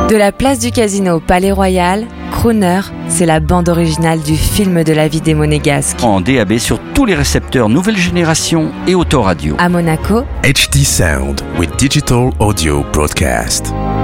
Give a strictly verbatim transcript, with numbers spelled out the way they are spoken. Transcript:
De la place du Casino au Palais Royal, Crooner, c'est la bande originale du film de la vie des Monégasques. En D A B sur tous les récepteurs nouvelle génération et autoradio. À Monaco, H D Sound with Digital Audio Broadcast.